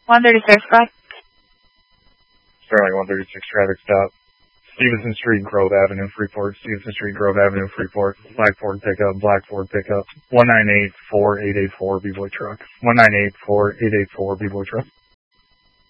136, bye. Sterling 136 traffic stop. Stevenson Street, Grove Avenue, Freeport. Stevenson Street, Grove Avenue, Freeport. Black Ford pickup, Black Ford pickup. 1984884 B-Boy truck. 1984884 B-Boy truck.